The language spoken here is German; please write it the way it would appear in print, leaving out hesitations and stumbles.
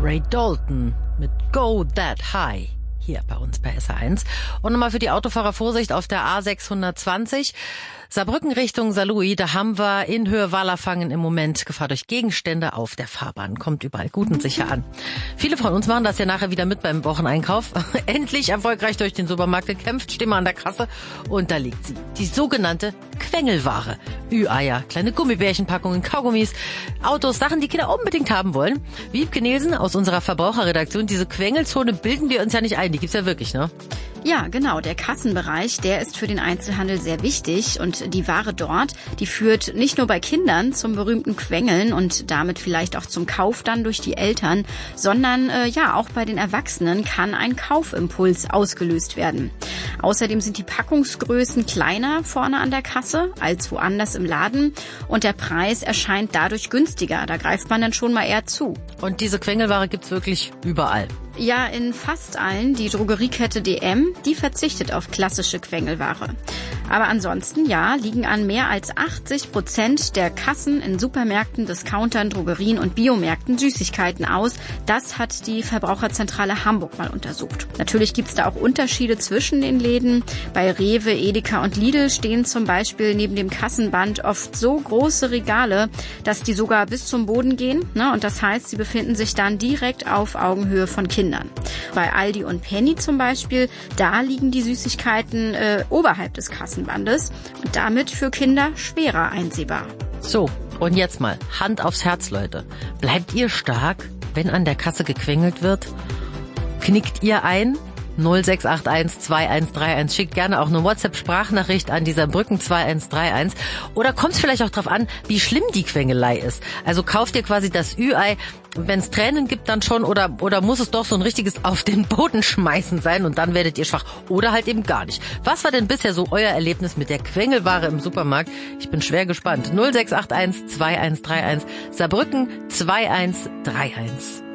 Ray Dalton mit Go That High. Hier bei uns bei SR1. Und nochmal für die Autofahrer Vorsicht auf der A620. Saarbrücken Richtung Saarlouis, da haben wir in Höhe Wallerfangen im Moment Gefahr durch Gegenstände auf der Fahrbahn. Kommt überall gut und sicher an. Viele von uns machen das ja nachher wieder mit beim Wocheneinkauf. Endlich erfolgreich durch den Supermarkt gekämpft, stehen wir an der Kasse und da liegt sie. Die sogenannte Quengelware. Ü-Eier, kleine Gummibärchenpackungen, Kaugummis, Autos, Sachen, die Kinder unbedingt haben wollen. Wiebke Nielsen aus unserer Verbraucherredaktion, diese Quengelzone bilden wir uns ja nicht ein, die gibt's ja wirklich, ne? Ja, genau. Der Kassenbereich, der ist für den Einzelhandel sehr wichtig und die Ware dort, die führt nicht nur bei Kindern zum berühmten Quengeln und damit vielleicht auch zum Kauf dann durch die Eltern, sondern auch bei den Erwachsenen kann ein Kaufimpuls ausgelöst werden. Außerdem sind die Packungsgrößen kleiner vorne an der Kasse als woanders im Laden und der Preis erscheint dadurch günstiger. Da greift man dann schon mal eher zu. Und diese Quengelware gibt's wirklich überall? Ja, in fast allen. Die Drogeriekette DM, die verzichtet auf klassische Quengelware. Aber ansonsten, liegen an mehr als 80% der Kassen in Supermärkten, Discountern, Drogerien und Biomärkten Süßigkeiten aus. Das hat die Verbraucherzentrale Hamburg mal untersucht. Natürlich gibt's da auch Unterschiede zwischen den Läden. Bei Rewe, Edeka und Lidl stehen zum Beispiel neben dem Kassenband oft so große Regale, dass die sogar bis zum Boden gehen. Und das heißt, sie befinden sich dann direkt auf Augenhöhe von Kindern. Bei Aldi und Penny zum Beispiel, da liegen die Süßigkeiten oberhalb des Kassenbandes und damit für Kinder schwerer einsehbar. So, und jetzt mal Hand aufs Herz, Leute. Bleibt ihr stark, wenn an der Kasse gequengelt wird? Knickt ihr ein? 0681 2131. Schickt gerne auch eine WhatsApp-Sprachnachricht an dieser Brücken 2131. Oder kommt es vielleicht auch drauf an, wie schlimm die Quengelei ist. Also kauft ihr quasi das Ü-Ei, wenn es Tränen gibt dann schon, oder muss es doch so ein richtiges auf den Boden schmeißen sein und dann werdet ihr schwach. Oder halt eben gar nicht. Was war denn bisher so euer Erlebnis mit der Quengelware im Supermarkt? Ich bin schwer gespannt. 0681 2131. Saarbrücken 2131.